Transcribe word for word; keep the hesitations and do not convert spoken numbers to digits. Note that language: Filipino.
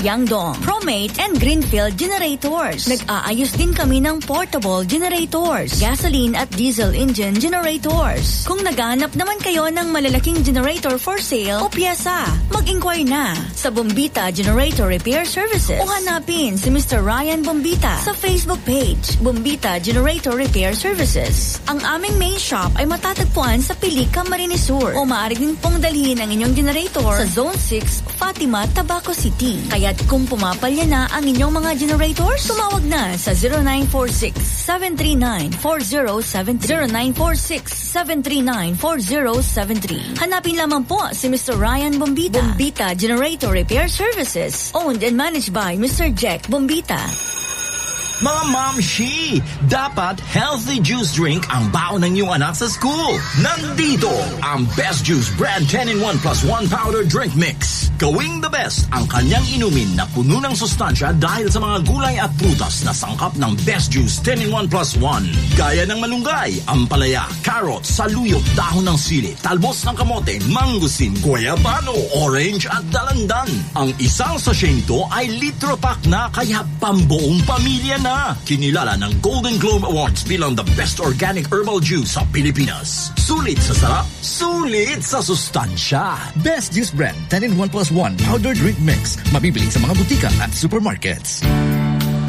Yangdong, Promate, and Greenfield Generators. Nag-aayos din kami ng portable generators, gasoline at diesel engine generators. Kung naghahanap naman kayo ng malalaking generator for sale o piyesa, mag-inquire na sa Bombita Generator Repair Services o hanapin si Mister Ryan Bombita sa Facebook page, Bombita Generator Repair Services. Ang aming main shop ay matatagpuan sa Pilica, Camarines Sur o maaari din pong dalhin ang inyong generator sa Zone six, Fatima, Tabaco City. Kaya't kung pumapalya na ang inyong mga generators, tumawag na sa zero nine four six, seven three nine, four zero seven three. zero nine four six, seven three nine, four zero seven three. Hanapin lamang po si Mister Ryan Bombita. Bombita Generator Repair Services, owned and managed by Mister Jack Bombita. Mga mamshi, dapat healthy juice drink ang baon ng iyong anak sa school. Nandito ang Best Juice Brand ten in one plus one powder drink mix. Gawing the best ang kanyang inumin na puno ng sustansya dahil sa mga gulay at prutas na sangkap ng Best Juice ten in one plus one. Gaya ng malunggay, ampalaya, carrot, saluyot, dahon ng sili, talbos ng kamote, mangustin, guayabano, orange at dalandan. Ang isang sachet nito ay litro pack na kaya pambuong pamilya na. Kinilala ng Golden Globe Awards bilang the best organic herbal juice sa Pilipinas. Sulit sa sarap, sulit sa sustansya. Best Juice Brand ten in one plus one powder drink mix. Mabibili sa mga butika at supermarkets.